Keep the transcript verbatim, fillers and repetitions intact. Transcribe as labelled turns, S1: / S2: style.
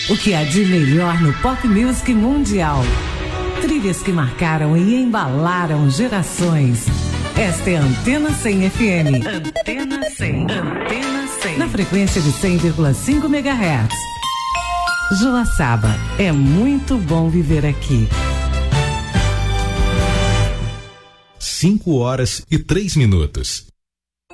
S1: O que há de melhor no pop music mundial. Trilhas que marcaram e embalaram gerações. Esta é a Antena cem F M. Antena cem. Antena cem. Na frequência de cem vírgula cinco megahertz. Joaçaba, é muito bom viver aqui.
S2: Cinco horas e três minutos.